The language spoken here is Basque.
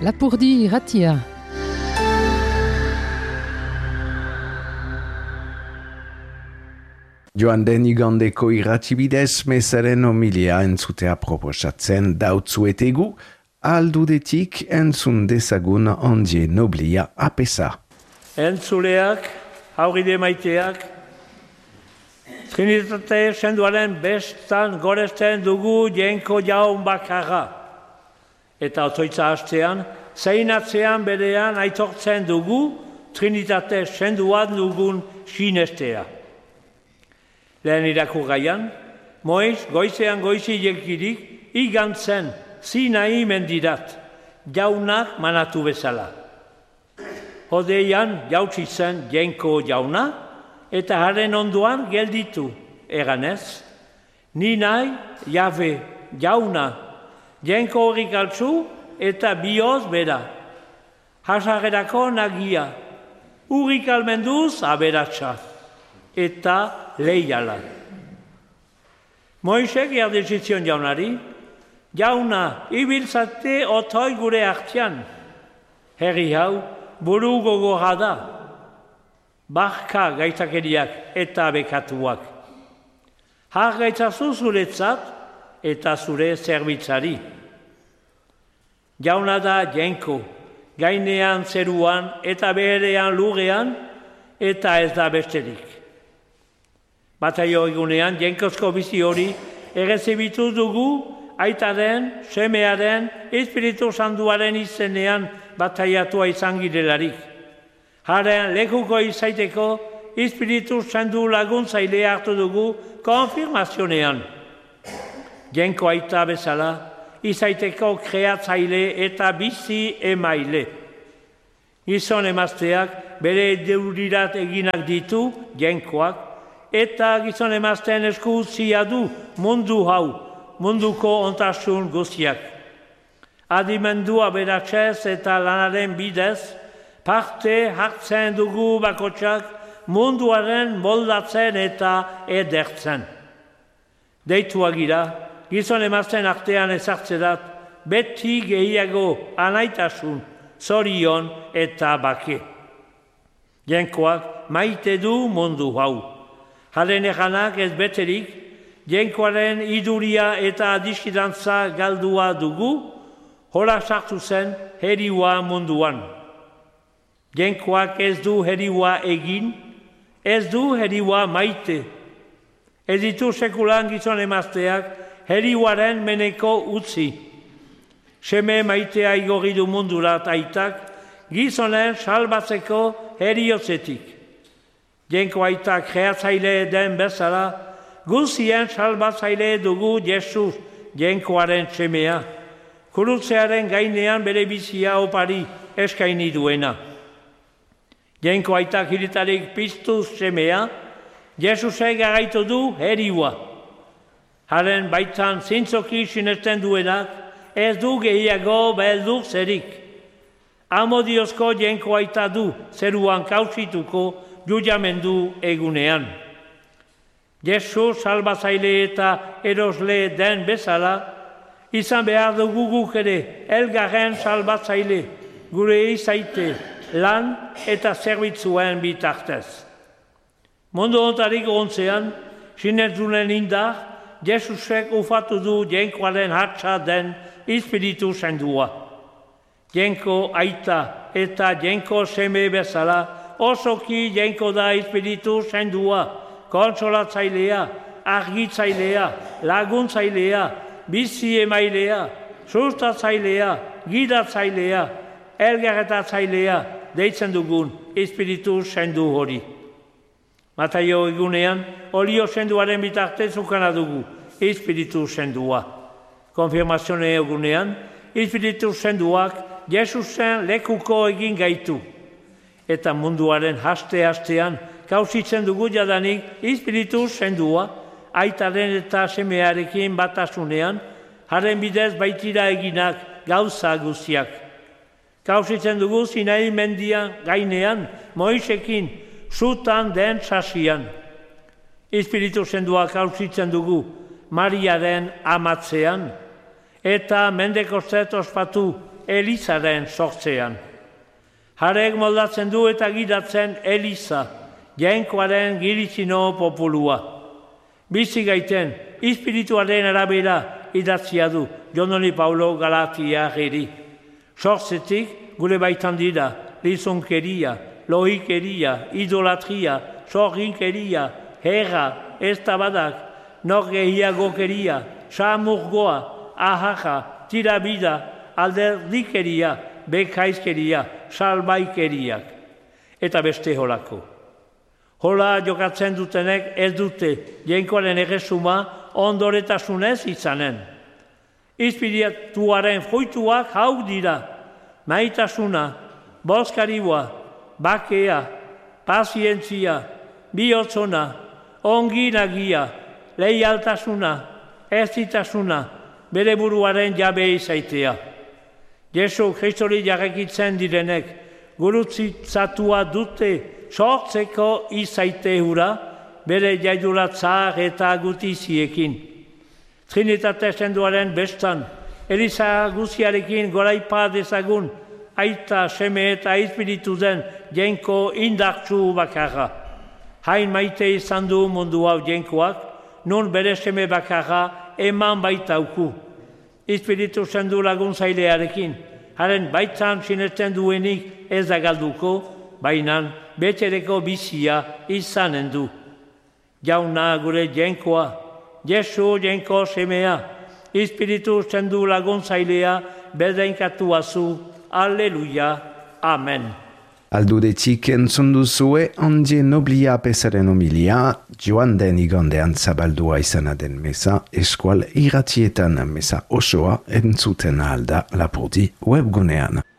Lapurdi irratia. Joan den igandeko irratibidez mesaren homilia entzutea proposatzen dautzuetegu, aldudetik entzun dezagun ondie noblia apesa. Entzuleak, hauride maiteak, Trinitate senduaren bestan goresten dugu jenko jaun bakarra. Eta otoitza hastean, zeinatzean berean aitortzen dugu Trinitate senduan dugun sinestea. Lehen irakurgaian, Moiz goizean goizi jekirik igantzen Sinai mendirat, jaunak manatu bezala. Hodeian jautsi zen jenko jauna, eta haren onduan gelditu, eganez. Ni nahi, jabe, jauna, jenko horrik altzu eta bioz bera. Hasagerako nagia, urrik almenduz aberatsa, eta leiala. Moisek jardezizion jaunari, jauna, ibiltzate otoi gure hartian. Herri hau, buru gogorra da. Barka gaitakeriak eta bekatuak. Har gaitzazu zuretzat eta zure zerbitzari. Jauna da jenko, gainean zeruan eta beherean lurrean eta ez da besterik. Bataio egunean jenkozko bizi hori errezibitu dugu aitaren, semearen, Espiritu Santuaren izenean bataiatua izan girelarik. Haren lekuko izaiteko, Espiritu Santu laguntzaile hartu dugu konfirmazionean. Jenko aita bezala, izaiteko kreatzaile eta bizi emaile. Gizon emazteak bere deurirat eginak ditu jenkoak, eta gizon emazteen esku utzia du mundu hau, munduko ontasun guztiak. Adimendua beratzez eta lanaren bidez, parte hartzen dugu bakotsak munduaren moldatzen eta edertzen. Deitua gira, gizon emazten artean ezartzerat, beti gehiago anaitasun, zorion eta bake. Jenkoak maite du mundu hau. Haren eganak ez beterik, jenkoaren iduria eta adiskidantza galdua dugu, hola sartu zen heriua munduan. Jenkoak ez du heriua egin, ez du heriua maite. Ez ditu sekulan gizon emazteak heriuaren meneko utzi. Seme maitea igorri du mundurat aitak, gizonen salbatzeko heriotzetik. Jenko aitak kreatzaile den bezala, guzien salbatzaile dugu Jesus, jenkoaren semea. Kurutzearen gainean bere bizia opari eskaini duena. Jenko aitak hiritarik piztu semea, Jesusek garaitu du heriua. Haren baitan zintzoki sinesten duenak, ez du gehiago beldur zerik. Amodiozko jenko aita du zeruan kausituko jujamendu egunean. Jesus salbatzaile eta erosle den bezala, izan behar dugu guk ere elgarren salbatzaile, gure izaite, lan eta zerbitzuen bitartez. Mundu ontarik gontzean, sinetzunen indar, Jesusek ufatu du jenkoaren hartza den Espiritu Sandua. Jenko aita eta jenko seme bezala, osoki jenko da Espiritu Sandua, konsolatzailea, argitzailea, laguntzailea, bizi emailea, sustatzailea, gidatzailea, elgarretatzailea, deitzen dugun Espiritu Santu hori. Mataio egunean, olio senduaren bitartez ukana dugu Espiritu Santua. Konfirmazione egunean, Espiritu Santuak Jesusen lekuko egin gaitu. Eta munduaren haste-hastean, kausitzen dugu jadanik Espiritu Santua, aitaren eta semearekin batasunean, haren bidez baitira eginak gauza guztiak. Kausitzen dugu Sinai mendian gainean, Moisekin, zutan den sasian. Espiritu Santua kausitzen dugu Mariaren amatzean, eta Mendekostet ospatu Elizaren sortzean. Harek moldatzen du eta gidatzen Eliza, jainkoaren giritzino populua. Bizi gaiten, espirituaren arabera idatzia du, Jononi Paulo Galatia geri. Sortzetik gure baitan dira, lizonkeria, lohikeria, idolatria, sorginkeria, herra, eztabadak, norgehiagokeria, samurgoa, ahaja, tirabida, alderdikeria, bekaizkeria, salbaikeriak, eta beste holako. Hola jokatzen dutenek ez dute jainkoaren erresuma ondoretasunez izanen. Espirituaren fruituak hau dira, maitasuna, bozkaribua, bakea, pazientzia, bihotzona, onginagia, leialtasuna, erzitasuna, bere buruaren jabe izaitea. Jesu Kristoli jarrekitzen direnek, gurutzatua dute sortzeko izaite hura, bere jaidulatza eta gutiziekin. Trinitate senduaren bestan, Eliza guziarekin goraipa dezagun, aita, seme eta espiritu den jainko indartsu bakarra. Hain maite izan du mundu hau jainkoak, nun bere seme bakarra eman baitauku. Espiritu sendu laguntzailearekin, haren baitan sinesten duenik ez da galduko, bainan betereko bizia izanen du. Jauna gure jainkoa, Jesu jainko semea, Espiritu sendu laguntzailea bedeinkatuazu, Alleluia, Amen. Aldudetik entzun duzue Ondie Noblia pesaren homilia, joan den igandean zabaldua izana den mesa, eskual irratietan mesa osoa entzuten alda Lapurdi webgunean.